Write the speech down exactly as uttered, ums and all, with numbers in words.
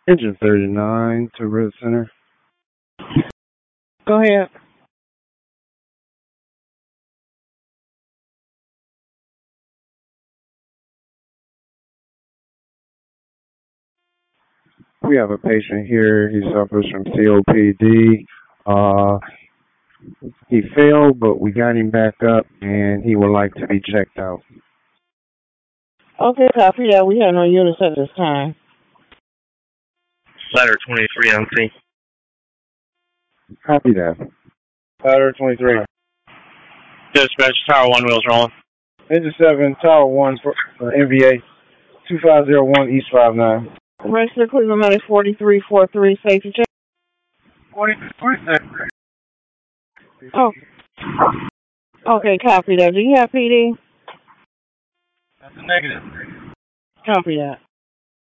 Engine thirty-nine to Red Center. Go ahead. We have a patient here. He suffers from C O P D. Uh, he failed, but we got him back up, and he would like to be checked out. Okay, copy that. We have no units at this time. Ladder twenty-three on C. Copy that. Ladder twenty-three. Dispatch, Tower one, wheels rolling. Engine seven, Tower one, for uh, N V A, two five zero one East five nine. Register Cleveland Medic forty-three forty-three, safety check. forty-three. Oh. Okay, copy that. Do you have P D? That's a negative. Copy that.